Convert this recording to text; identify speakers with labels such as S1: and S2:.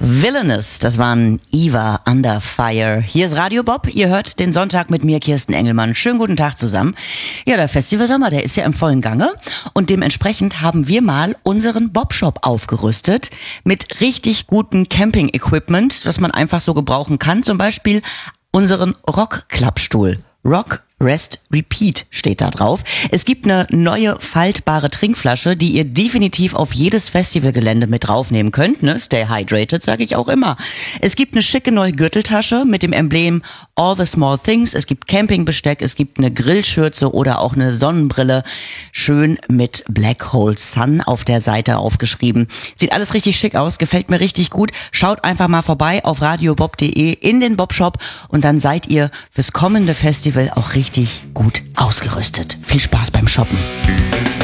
S1: Villainous, das waren Eva Under Fire. Hier ist Radio Bob, ihr hört den Sonntag mit mir, Kirsten Engelmann. Schönen guten Tag zusammen. Ja, der Festivalsommer, der ist ja im vollen Gange und dementsprechend haben wir mal unseren Bob-Shop aufgerüstet mit richtig gutem Camping-Equipment, das man einfach so gebrauchen kann. Zum Beispiel unseren Rock-Klappstuhl. Rock, Rest, Repeat steht da drauf. Es gibt eine neue faltbare Trinkflasche, die ihr definitiv auf jedes Festivalgelände mit draufnehmen könnt. Ne? Stay hydrated, sage ich auch immer. Es gibt eine schicke neue Gürteltasche mit dem Emblem All the Small Things. Es gibt Campingbesteck, es gibt eine Grillschürze oder auch eine Sonnenbrille. Schön mit Black Hole Sun auf der Seite aufgeschrieben. Sieht alles richtig schick aus, gefällt mir richtig gut. Schaut einfach mal vorbei auf radiobob.de in den Bob-Shop und dann seid ihr fürs kommende Festival auch richtig gut ausgerüstet. Viel Spaß beim Shoppen.